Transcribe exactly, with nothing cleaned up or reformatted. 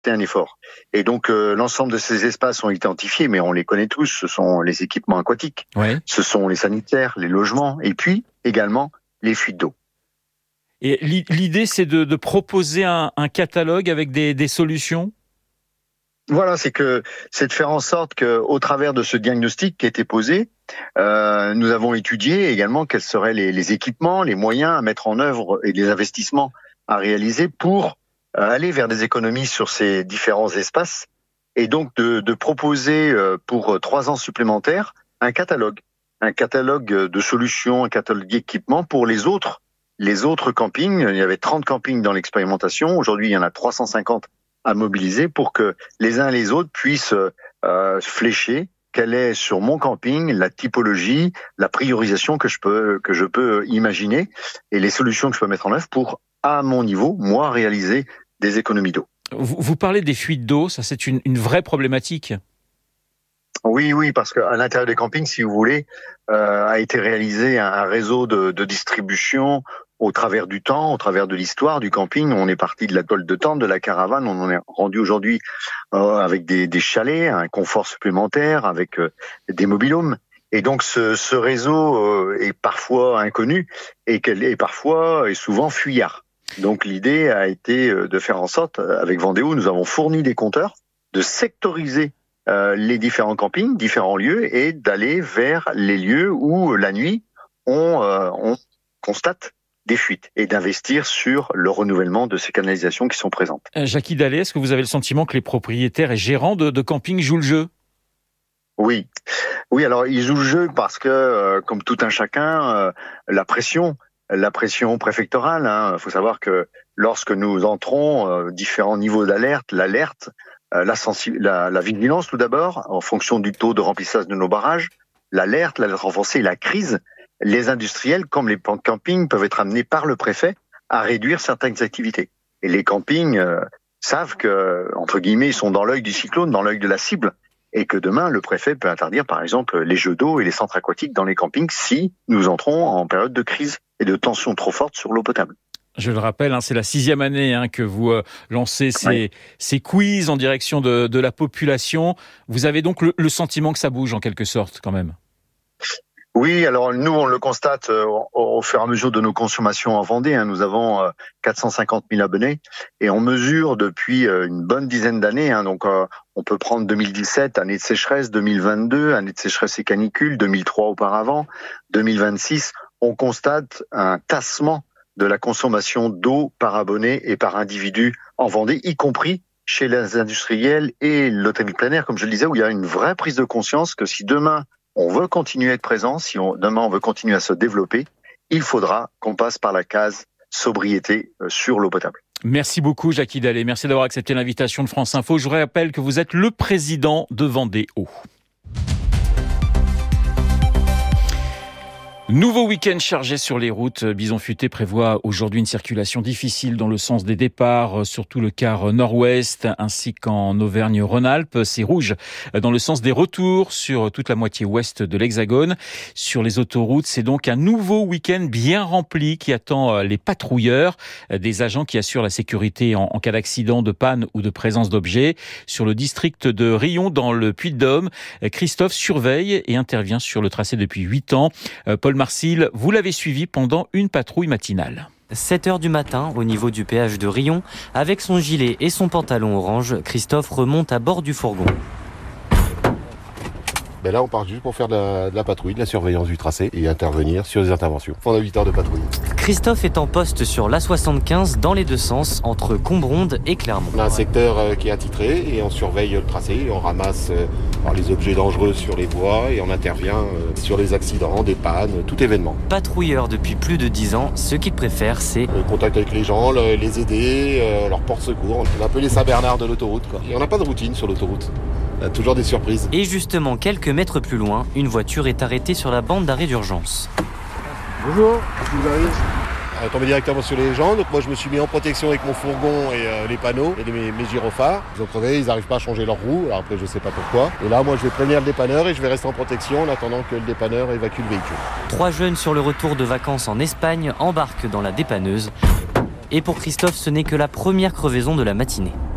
un effort. Et donc, euh, l'ensemble de ces espaces sont identifiés, mais on les connaît tous. Ce sont les équipements aquatiques, ouais. ce sont les sanitaires, les logements, et puis également les fuites d'eau. Et l'idée, c'est de, de proposer un, un catalogue avec des, des solutions ? Voilà, c'est que c'est de faire en sorte que, au travers de ce diagnostic qui a été posé, euh, nous avons étudié également quels seraient les, les équipements, les moyens à mettre en œuvre et les investissements à réaliser pour euh, aller vers des économies sur ces différents espaces, et donc de, de proposer euh, pour trois ans supplémentaires un catalogue, un catalogue de solutions, un catalogue d'équipements pour les autres, les autres campings. Il y avait trente campings dans l'expérimentation. Aujourd'hui, il y en a trois cent cinquante à mobiliser pour que les uns et les autres puissent euh, flécher quelle est sur mon camping la typologie, la priorisation que je peux que je peux imaginer et les solutions que je peux mettre en œuvre pour, à mon niveau, moi, réaliser des économies d'eau. Vous, vous parlez des fuites d'eau, ça c'est une, une vraie problématique. Oui, oui, parce qu'à l'intérieur des campings, si vous voulez, euh, a été réalisé un, un réseau de, de distribution au travers du temps, au travers de l'histoire du camping. On est parti de la tôle de tente, de la caravane, on en est rendu aujourd'hui euh, avec des, des chalets, un confort supplémentaire, avec euh, des mobil-homes. Et donc ce, ce réseau euh, est parfois inconnu et, et parfois et souvent fuyard. Donc l'idée a été de faire en sorte, avec Vendéo, nous avons fourni des compteurs, de sectoriser euh, les différents campings, différents lieux, et d'aller vers les lieux où la nuit on, euh, on constate des fuites et d'investir sur le renouvellement de ces canalisations qui sont présentes. Jacky Dallet, est-ce que vous avez le sentiment que les propriétaires et gérants de, de camping jouent le jeu ? Oui, oui. Alors ils jouent le jeu parce que, euh, comme tout un chacun, euh, la pression. La pression préfectorale, hein. Il faut savoir que lorsque nous entrons, euh, différents niveaux d'alerte, l'alerte, euh, la, sensi- la, la vigilance tout d'abord, en fonction du taux de remplissage de nos barrages, l'alerte, l'alerte renforcée, la crise, les industriels comme les campings peuvent être amenés par le préfet à réduire certaines activités. Et les campings euh, savent que, entre guillemets, ils sont dans l'œil du cyclone, dans l'œil de la cible, et que demain, le préfet peut interdire, par exemple, les jeux d'eau et les centres aquatiques dans les campings si nous entrons en période de crise et de tension trop forte sur l'eau potable. Je le rappelle, hein, c'est la sixième année hein, que vous euh, lancez ces, oui. ces quiz en direction de, de la population. Vous avez donc le, le sentiment que ça bouge en quelque sorte quand même ? Oui, alors nous, on le constate euh, au, au fur et à mesure de nos consommations en Vendée. Hein, nous avons euh, quatre cent cinquante mille abonnés et on mesure depuis euh, une bonne dizaine d'années. Hein, donc, euh, on peut prendre deux mille dix-sept, année de sécheresse, deux mille vingt-deux, année de sécheresse et canicule, deux mille trois auparavant, deux mille vingt-six. On constate un tassement de la consommation d'eau par abonné et par individu en Vendée, y compris chez les industriels et l'hôtellerie plein air, comme je le disais, où il y a une vraie prise de conscience que si demain on veut continuer à être présent, si on, demain on veut continuer à se développer, il faudra qu'on passe par la case sobriété sur l'eau potable. Merci beaucoup Jacky Dallet, merci d'avoir accepté l'invitation de France Info. Je vous rappelle que vous êtes le président de Vendée-Eau. Nouveau week-end chargé sur les routes. Bison Futé prévoit aujourd'hui une circulation difficile dans le sens des départs, surtout le quart nord-ouest, ainsi qu'en Auvergne-Rhône-Alpes. C'est rouge dans le sens des retours sur toute la moitié ouest de l'Hexagone. Sur les autoroutes, c'est donc un nouveau week-end bien rempli qui attend les patrouilleurs, des agents qui assurent la sécurité en, en cas d'accident, de panne ou de présence d'objets. Sur le district de Riom, dans le Puy-de-Dôme, Christophe surveille et intervient sur le tracé depuis huit ans. Paul Marcil, vous l'avez suivi pendant une patrouille matinale. sept heures du matin, au niveau du péage de Riom, avec son gilet et son pantalon orange, Christophe remonte à bord du fourgon. Ben là, on part juste pour faire de la, de la patrouille, de la surveillance du tracé et intervenir sur les interventions. Pendant huit heures de patrouille. Christophe est en poste sur l'A soixante-quinze dans les deux sens, entre Combronde et Clermont. On a un secteur euh, qui est attitré et on surveille le tracé, et on ramasse euh, les objets dangereux sur les voies et on intervient euh, sur les accidents, des pannes, tout événement. Patrouilleur depuis plus de dix ans, ce qu'il préfère, c'est... Le contact avec les gens, le, les aider, euh, leur porte-secours. On est un peu les Saint-Bernard de l'autoroute, quoi. Et on n'a pas de routine sur l'autoroute. Il y a toujours des surprises. Et justement, quelques mètres plus loin, une voiture est arrêtée sur la bande d'arrêt d'urgence. Bonjour, vous arrivez. Elle est tombée directement sur les gens, donc moi je me suis mis en protection avec mon fourgon et euh, les panneaux et mes, mes gyrophares. Ils ont crevé, ils n'arrivent pas à changer leur roue, alors après je sais pas pourquoi. Et là moi je vais prévenir le dépanneur et je vais rester en protection en attendant que le dépanneur évacue le véhicule. Trois jeunes sur le retour de vacances en Espagne embarquent dans la dépanneuse. Et pour Christophe, ce n'est que la première crevaison de la matinée.